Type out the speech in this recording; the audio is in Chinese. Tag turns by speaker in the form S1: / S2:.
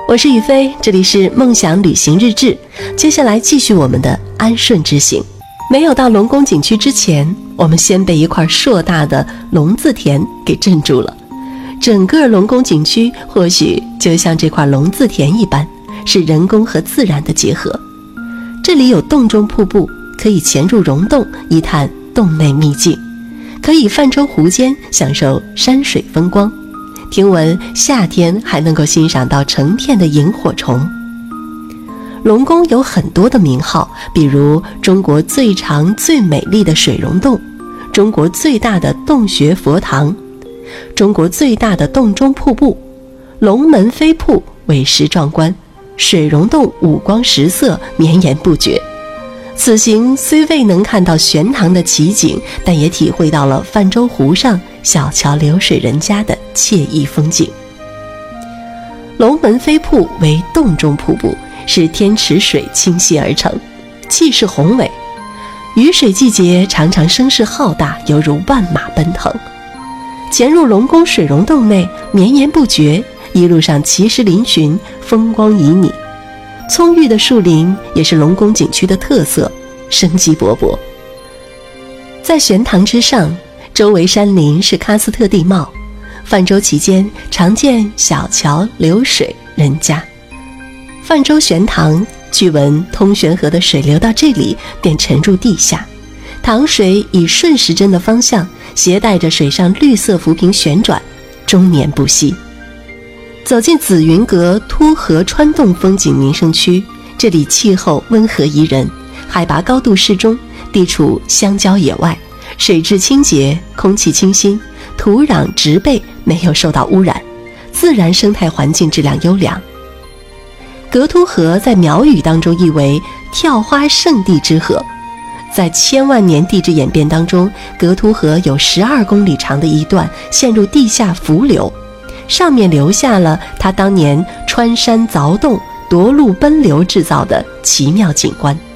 S1: 我是雨飞，这里是梦想旅行日志。接下来继续我们的安顺之行。没有到龙宫景区之前，我们先被一块硕大的龙字田给镇住了。整个龙宫景区或许就像这块龙字田一般，是人工和自然的结合。这里有洞中瀑布，可以潜入溶洞一探洞内秘境，可以泛舟湖间享受山水风光。听闻夏天还能够欣赏到成片的萤火虫。龙宫有很多的名号，比如中国最长最美丽的水溶洞，中国最大的洞穴佛堂，中国最大的洞中瀑布，龙门飞瀑伟石壮观，水溶洞五光十色绵延不绝。此行虽未能看到玄堂的奇景，但也体会到了泛舟湖上小桥流水人家的惬意风景。龙门飞瀑为洞中瀑布，是天池水倾泻而成，气势宏伟。雨水季节常常声势浩大，犹如万马奔腾。潜入龙宫水溶洞内，绵延不绝，一路上奇石嶙峋，风光旖旎。葱郁的树林也是龙宫景区的特色，生机勃勃。在玄堂之上，周围山林是喀斯特地貌，泛舟期间常见小桥流水人家。泛舟玄堂，据闻通玄河的水流到这里便沉入地下，塘水以顺时针的方向携带着水上绿色浮萍旋转，终年不息。走进紫云阁突河穿洞风景名胜区，这里气候温和宜人，海拔高度适中，地处乡郊野外，水质清洁，空气清新，土壤植被没有受到污染，自然生态环境质量优良。格突河在苗语当中意为跳花圣地之河，在千万年地质演变当中，格突河有12公里长的一段陷入地下伏流，上面留下了它当年穿山凿洞夺路奔流制造的奇妙景观。